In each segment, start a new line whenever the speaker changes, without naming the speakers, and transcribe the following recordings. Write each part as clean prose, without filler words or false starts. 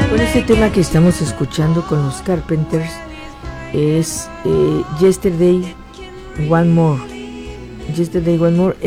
Bueno, este tema que estamos escuchando con los Carpenters es Yesterday One More. Yesterday One More.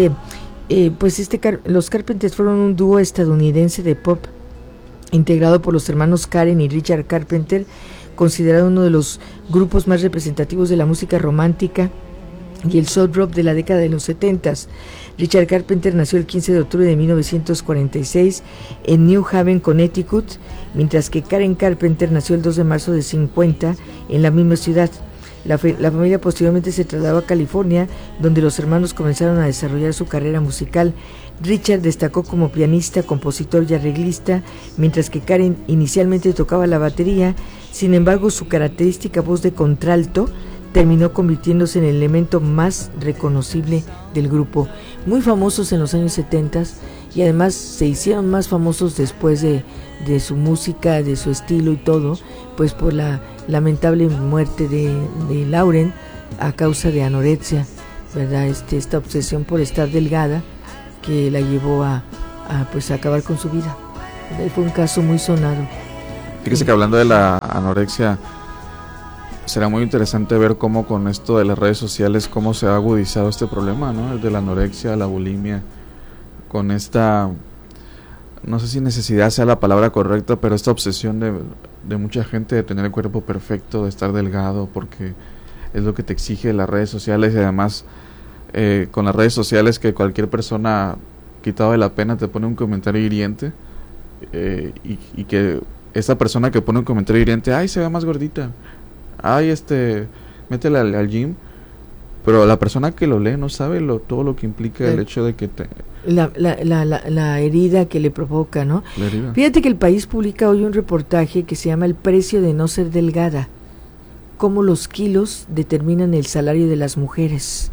Los Carpenters fueron un dúo estadounidense de pop integrado por los hermanos Karen y Richard Carpenter, considerado uno de los grupos más representativos de la música romántica y el soul rock de la década de los 70s. Richard Carpenter nació el 15 de octubre de 1946 en New Haven, Connecticut, mientras que Karen Carpenter nació el 2 de marzo de 50 en la misma ciudad. La familia posteriormente se trasladó a California, donde los hermanos comenzaron a desarrollar su carrera musical. Richard destacó como pianista, compositor y arreglista, mientras que Karen inicialmente tocaba la batería. Sin embargo, su característica voz de contralto terminó convirtiéndose en el elemento más reconocible del grupo. Muy famosos en los años 70 y además se hicieron más famosos después de su música, de su estilo y todo, pues por la lamentable muerte de Lauren a causa de anorexia, ¿verdad? Esta obsesión por estar delgada que la llevó a acabar con su vida. Fue un caso muy sonado.
Fíjese que hablando de la anorexia, será muy interesante ver cómo con esto de las redes sociales, cómo se ha agudizado este problema, ¿no? El de la anorexia, la bulimia, con esta, no sé si necesidad sea la palabra correcta, pero esta obsesión de mucha gente de tener el cuerpo perfecto, de estar delgado, porque es lo que te exige las redes sociales. Y además con las redes sociales, que cualquier persona quitado de la pena te pone un comentario hiriente, y que esa persona que pone un comentario hiriente, ay, se ve más gordita, ay, métela al gym, pero la persona que lo lee no sabe todo lo que implica el hecho de que
la herida que le provoca, ¿no? Fíjate que El País publica hoy un reportaje que se llama El precio de no ser delgada, cómo los kilos determinan el salario de las mujeres.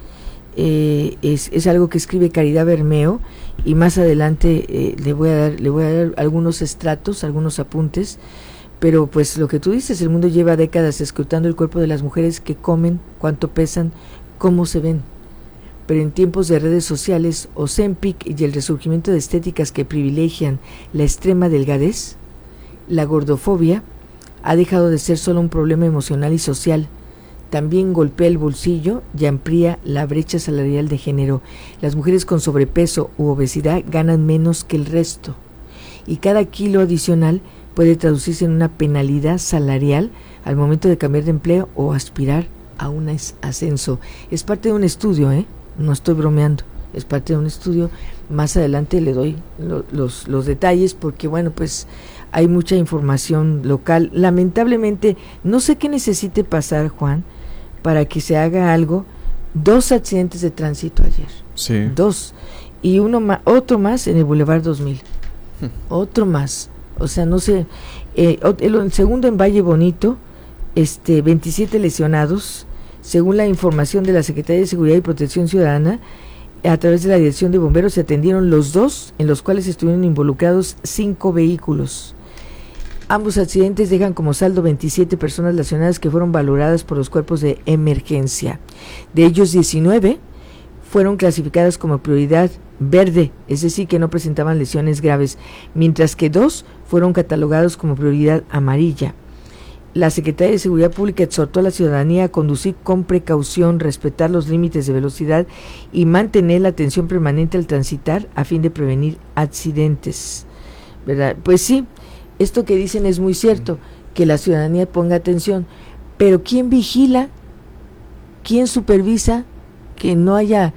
Es algo que escribe Caridad Bermeo, y más adelante le voy a dar algunos estratos, algunos apuntes. Pero pues lo que tú dices, el mundo lleva décadas escrutando el cuerpo de las mujeres, que comen, cuánto pesan, cómo se ven. Pero en tiempos de redes sociales, Ozempic y el resurgimiento de estéticas que privilegian la extrema delgadez, la gordofobia ha dejado de ser solo un problema emocional y social. También golpea el bolsillo y amplía la brecha salarial de género. Las mujeres con sobrepeso u obesidad ganan menos que el resto, y cada kilo adicional puede traducirse en una penalidad salarial al momento de cambiar de empleo o aspirar a un ascenso. Es parte de un estudio, no estoy bromeando, es parte de un estudio. Más adelante le doy los detalles, porque bueno, pues hay mucha información local. Lamentablemente, no sé qué necesite pasar, Juan, para que se haga algo. 2 accidentes de tránsito ayer.
Sí. 2.
Y otro más en el Boulevard 2000. Otro más. O sea, no sé, el segundo en Valle Bonito, 27 lesionados, según la información de la Secretaría de Seguridad y Protección Ciudadana. A través de la Dirección de Bomberos se atendieron los 2, en los cuales estuvieron involucrados 5 vehículos. Ambos accidentes dejan como saldo 27 personas lesionadas que fueron valoradas por los cuerpos de emergencia. De ellos, 19 fueron clasificadas como prioridad verde, es decir, que no presentaban lesiones graves, mientras que 2 fueron catalogados como prioridad amarilla. La Secretaría de Seguridad Pública exhortó a la ciudadanía a conducir con precaución, respetar los límites de velocidad y mantener la atención permanente al transitar a fin de prevenir accidentes, ¿verdad? Pues sí, esto que dicen es muy cierto, que la ciudadanía ponga atención, pero ¿quién vigila? ¿Quién supervisa que no haya,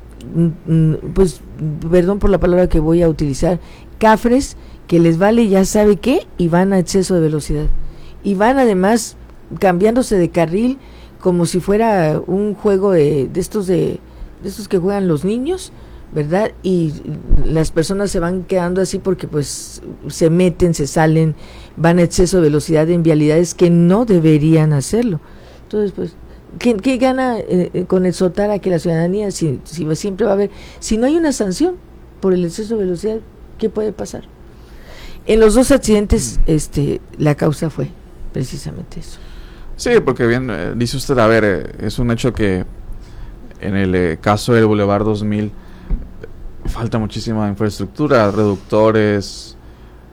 pues, perdón por la palabra que voy a utilizar, cafres que les vale ya sabe qué y van a exceso de velocidad? Y van además cambiándose de carril como si fuera un juego de estos que juegan los niños, ¿verdad? Y las personas se van quedando así porque pues se meten, se salen, van a exceso de velocidad en vialidades que no deberían hacerlo. Entonces, pues, ¿qué gana con exhortar a que la ciudadanía, si siempre va a haber, si no hay una sanción por el exceso de velocidad, qué puede pasar? En los 2 accidentes, la causa fue precisamente eso.
Sí, porque bien, dice usted, a ver, es un hecho que en el caso del Boulevard 2000 falta muchísima infraestructura, reductores,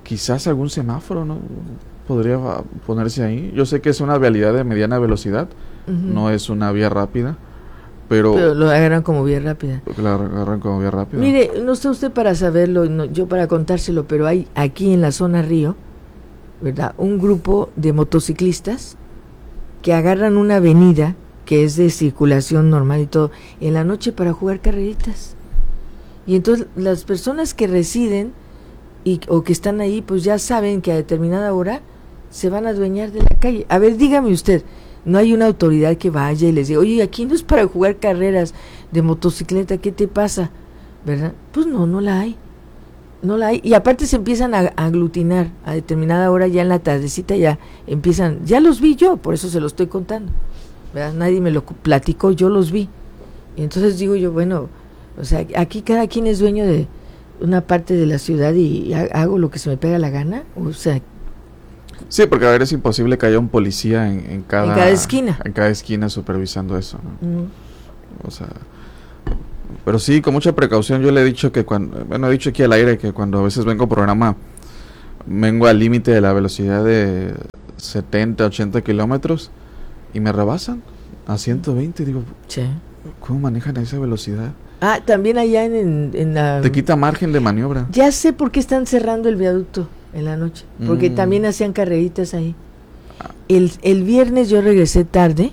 quizás algún semáforo, ¿no? Podría ponerse ahí. Yo sé que es una vialidad de mediana velocidad, no es una vía rápida, pero
lo agarran como vía rápida.
La agarran como vía rápida.
Mire, no está usted para saberlo, no, yo para contárselo, pero hay aquí en la zona Río, ¿verdad?, un grupo de motociclistas que agarran una avenida que es de circulación normal y todo, en la noche para jugar carreritas. Y entonces las personas que residen o que están ahí, pues ya saben que a determinada hora se van a adueñar de la calle. A ver, dígame usted, no hay una autoridad que vaya y les diga, oye, aquí no es para jugar carreras de motocicleta, ¿qué te pasa? ¿Verdad? Pues no la hay. No la hay. Y aparte se empiezan a aglutinar a determinada hora, ya en la tardecita ya empiezan, ya los vi yo, por eso se los estoy contando, ¿verdad? Nadie me lo platicó, yo los vi. Y entonces digo yo, bueno, o sea, aquí cada quien es dueño de una parte de la ciudad y hago lo que se me pega la gana, o sea.
Sí, porque a ver, es imposible que haya un policía en cada
esquina.
En cada esquina supervisando eso, ¿no? O sea, pero sí, con mucha precaución. Yo le he dicho que he dicho aquí al aire que cuando a veces vengo programa, vengo al límite de la velocidad de 70, 80 kilómetros y me rebasan a 120. Digo,
sí.
¿Cómo manejan a esa velocidad?
Ah, también allá en la...
Te quita margen de maniobra.
Ya sé por qué están cerrando el viaducto en la noche, porque también hacían carreritas ahí. El viernes yo regresé tarde,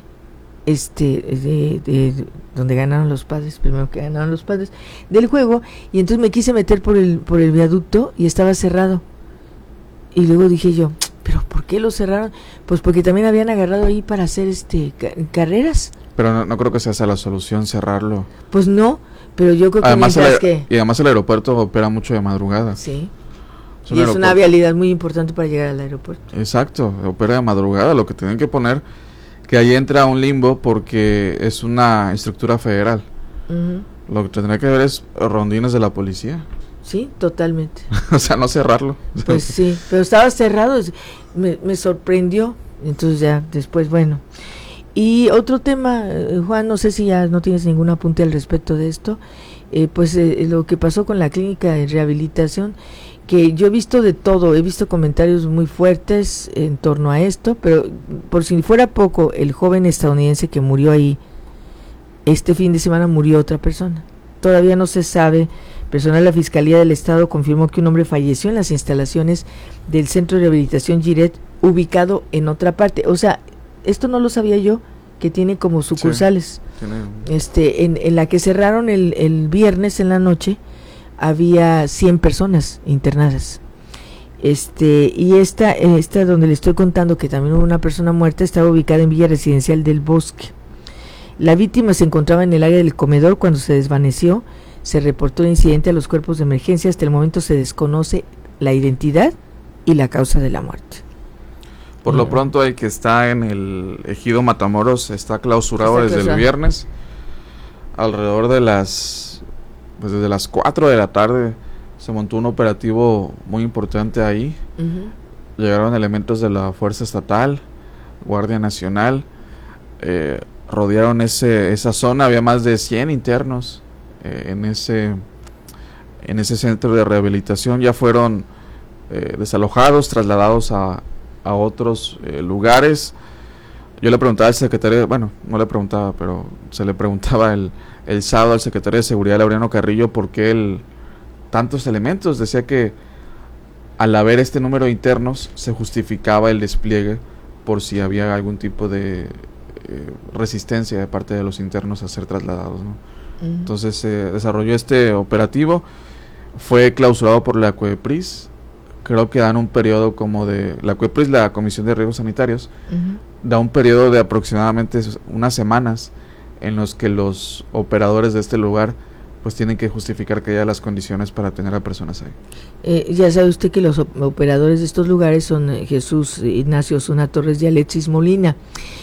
de donde ganaron los Padres, primero que ganaron los Padres, del juego, y entonces me quise meter por el viaducto y estaba cerrado. Y luego dije yo, ¿pero por qué lo cerraron? Pues porque también habían agarrado ahí para hacer carreras.
Pero no creo que sea esa la solución, cerrarlo.
Pues no, pero yo creo que
además y además el aeropuerto opera mucho de madrugada.
Sí. Y es una vialidad muy importante para llegar al aeropuerto.
Exacto, opera de madrugada. Lo que tienen que poner, que ahí entra un limbo porque es una estructura federal. Lo que tendría que ver es rondines de la policía.
Sí, totalmente.
O sea, no cerrarlo.
Pues sí, pero estaba cerrado, me sorprendió. Entonces ya, después, bueno. Y otro tema, Juan, no sé si ya no tienes ningún apunte al respecto de esto, lo que pasó con la clínica de rehabilitación, que yo he visto de todo, he visto comentarios muy fuertes en torno a esto, pero por si fuera poco, el joven estadounidense que murió ahí, este fin de semana murió otra persona. Todavía no se sabe. Personal de la Fiscalía del Estado confirmó que un hombre falleció en las instalaciones del Centro de Rehabilitación Giret, ubicado en otra parte. O sea, esto no lo sabía yo, que tiene como sucursales. Sí, tiene. En la que cerraron el viernes en la noche, había 100 personas internadas. Y esta donde le estoy contando que también hubo una persona muerta, estaba ubicada en Villa Residencial del Bosque. La víctima se encontraba en el área del comedor cuando se desvaneció. Se reportó el incidente a los cuerpos de emergencia. Hasta el momento se desconoce la identidad y la causa de la muerte.
Por lo pronto, el que está en el ejido Matamoros está clausurado desde el viernes. Alrededor de desde las 4 de la tarde se montó un operativo muy importante ahí. Llegaron elementos de la Fuerza Estatal, Guardia Nacional, rodearon esa zona. Había más de 100 internos en ese centro de rehabilitación. Ya fueron desalojados, trasladados a otros lugares. Yo le preguntaba al secretario, bueno, no le preguntaba, pero se le preguntaba el sábado al secretario de Seguridad, Laureano Carrillo, por qué tantos elementos. Decía que al haber este número de internos se justificaba el despliegue por si había algún tipo de resistencia de parte de los internos a ser trasladados, ¿no? Entonces se desarrolló este operativo, fue clausurado por la COEPRIS. Creo que dan un periodo como de... La COEPRIS, la Comisión de Riesgos Sanitarios, da un periodo de aproximadamente unas semanas en los que los operadores de este lugar pues tienen que justificar que haya las condiciones para tener a personas ahí.
Ya sabe usted que los operadores de estos lugares son Jesús Ignacio Osuna Torres y Alexis Molina.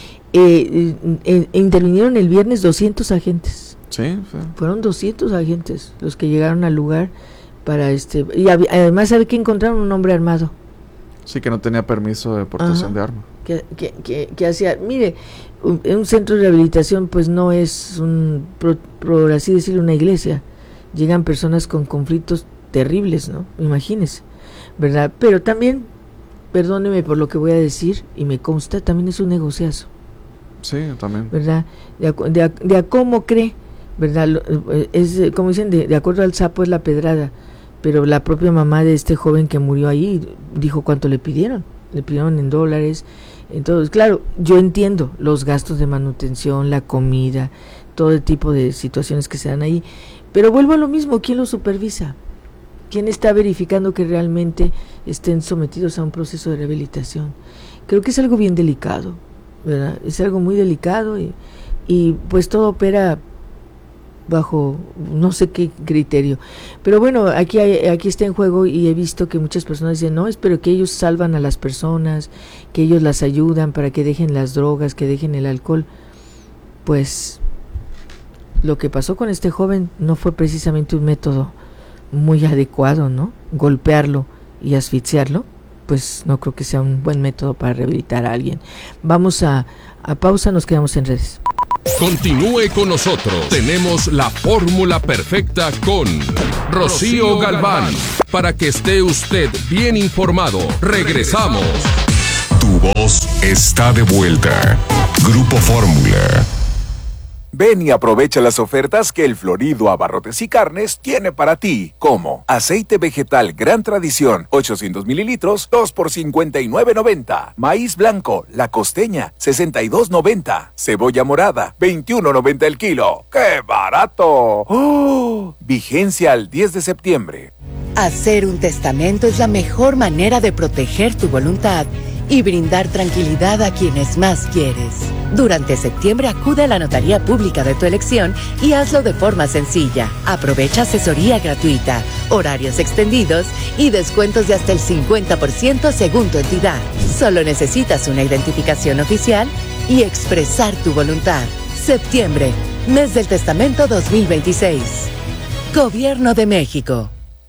Intervinieron el viernes 200 agentes.
Sí.
Fueron 200 agentes los que llegaron al lugar para y además sabe que encontraron un hombre armado.
Sí, que no tenía permiso de portación de arma.
Que hacía, mire, un centro de rehabilitación pues no es por así decirlo, una iglesia. Llegan personas con conflictos terribles, ¿no? Imagínese. ¿verdad? Pero también, perdóneme por lo que voy a decir, y me consta, también es un negociazo.
Sí, también.
¿Verdad? De a cómo cree, ¿verdad? Es como dicen, de acuerdo al sapo es la pedrada, pero la propia mamá de este joven que murió ahí dijo cuánto le pidieron en dólares. Entonces, claro, yo entiendo los gastos de manutención, la comida, todo el tipo de situaciones que se dan ahí, pero vuelvo a lo mismo, ¿quién lo supervisa? ¿Quién está verificando que realmente estén sometidos a un proceso de rehabilitación? Creo que es algo bien delicado, ¿verdad? Es algo muy delicado y pues todo opera bajo no sé qué criterio. Pero bueno, aquí está en juego, y he visto que muchas personas dicen, no, pero que ellos salvan a las personas, que ellos las ayudan para que dejen las drogas, que dejen el alcohol. Pues lo que pasó con este joven no fue precisamente un método muy adecuado, ¿no? Golpearlo y asfixiarlo, pues no creo que sea un buen método para rehabilitar a alguien. Vamos a pausa, nos quedamos en redes.
Continúe con nosotros. Tenemos la fórmula perfecta con Rocío Galván. Para que esté usted bien informado. Regresamos.
Tu voz está de vuelta. Grupo Fórmula.
Ven y aprovecha las ofertas que el Florido Abarrotes y Carnes tiene para ti, como aceite vegetal Gran Tradición, 800 mililitros, 2 por $59.90. Maíz blanco, La Costeña, $62.90. Cebolla morada, $21.90 el kilo. ¡Qué barato! ¡Oh! Vigencia al 10 de septiembre.
Hacer un testamento es la mejor manera de proteger tu voluntad y brindar tranquilidad a quienes más quieres. Durante septiembre acude a la notaría pública de tu elección y hazlo de forma sencilla. Aprovecha asesoría gratuita, horarios extendidos y descuentos de hasta el 50% según tu entidad. Solo necesitas una identificación oficial y expresar tu voluntad. Septiembre, mes del testamento 2026. Gobierno de México.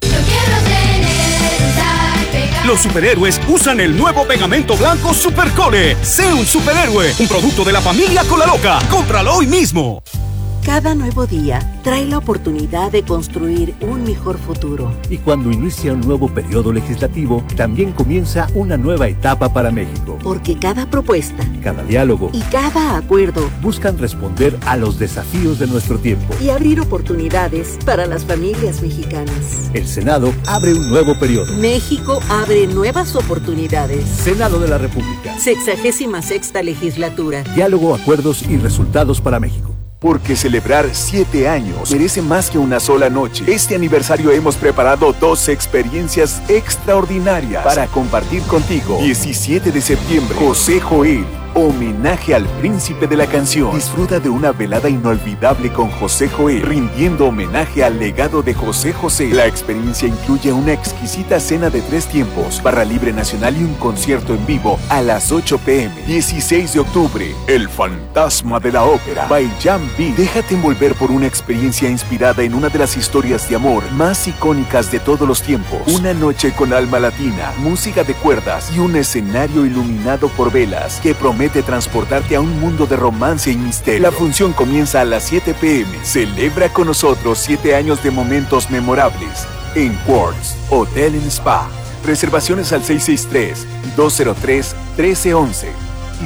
Los superhéroes usan el nuevo pegamento blanco Supercole. Sé un superhéroe, un producto de la familia Colaloca. ¡Cómpralo hoy mismo!
Cada nuevo día trae la oportunidad de construir un mejor futuro.
Y cuando inicia un nuevo periodo legislativo, también comienza una nueva etapa para México.
Porque cada propuesta,
cada diálogo
y cada acuerdo
buscan responder a los desafíos de nuestro tiempo
y abrir oportunidades para las familias mexicanas.
El Senado abre un nuevo periodo.
México abre nuevas oportunidades.
Senado de la República.
66ª legislatura.
Diálogo, acuerdos y resultados para México.
Porque celebrar 7 años merece más que una sola noche. Este aniversario hemos preparado 2 experiencias extraordinarias para compartir contigo. 17 de septiembre, José Joel, homenaje al príncipe de la canción. Disfruta de una velada inolvidable con José Joel, rindiendo homenaje al legado de José José. La experiencia incluye una exquisita cena de 3 tiempos, barra libre nacional y un concierto en vivo a las 8 p.m. 16 de octubre, El Fantasma de la Ópera, by Jan B. Déjate envolver por una experiencia inspirada en una de las historias de amor más icónicas de todos los tiempos. Una noche con alma latina, música de cuerdas y un escenario iluminado por velas que promete transportarte a un mundo de romance y misterio. La función comienza a las 7 p.m. Celebra con nosotros 7 años de momentos memorables en Quartz Hotel and Spa. Reservaciones al 663-203-1311 y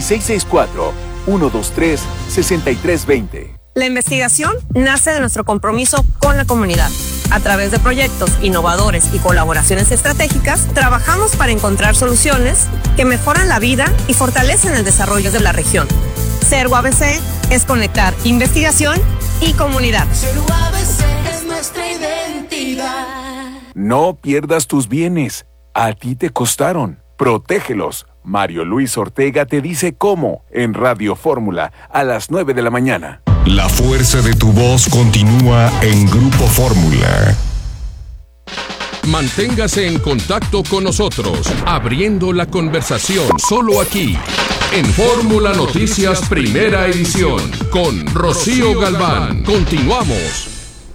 664-123-6320.
La investigación nace de nuestro compromiso con la comunidad. A través de proyectos innovadores y colaboraciones estratégicas, trabajamos para encontrar soluciones que mejoran la vida y fortalecen el desarrollo de la región. Ser UABC es conectar investigación y comunidad.
Ser UABC es nuestra identidad.
No pierdas tus bienes. A ti te costaron. Protégelos. Mario Luis Ortega te dice cómo en Radio Fórmula a las 9 de la mañana.
La fuerza de tu voz continúa en Grupo Fórmula.
Manténgase en contacto con nosotros, abriendo la conversación solo aquí, en Fórmula Noticias Primera Edición, con Rocío Galván. Continuamos.